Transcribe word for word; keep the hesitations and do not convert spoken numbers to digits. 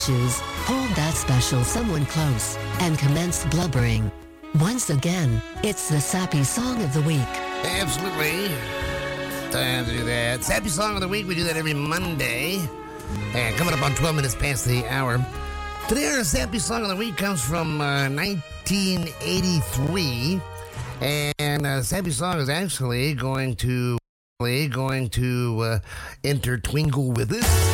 Choose, hold that special someone close, and commence blubbering. Once again, it's the Sappy Song of the Week. Absolutely. Time to do that. Sappy Song of the Week, we do that every Monday. And coming up on twelve minutes past the hour. Today our Sappy Song of the Week comes from uh, nineteen eighty-three. And uh, Sappy Song is actually going to, going to uh, enter Twinkle with it.